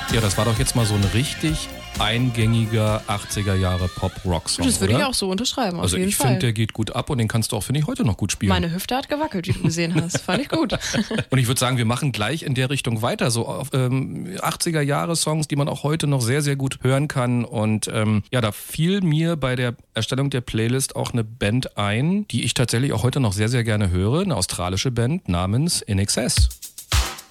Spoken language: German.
Ja, das war doch jetzt mal so ein richtig eingängiger 80er Jahre Pop-Rock-Song, Das würde oder? ich auch so unterschreiben, auf Also jeden ich Fall. finde, der geht gut ab und den kannst du auch, finde ich, heute noch gut spielen. Meine Hüfte hat gewackelt, wie du gesehen hast. Fand ich gut. Und ich würde sagen, wir machen gleich in der Richtung weiter. So 80er-Jahre-Songs, die man auch heute noch sehr, sehr gut hören kann. Und ja, da fiel mir bei der Erstellung der Playlist auch eine Band ein, die ich tatsächlich auch heute noch sehr, sehr gerne höre. Eine australische Band namens In Excess.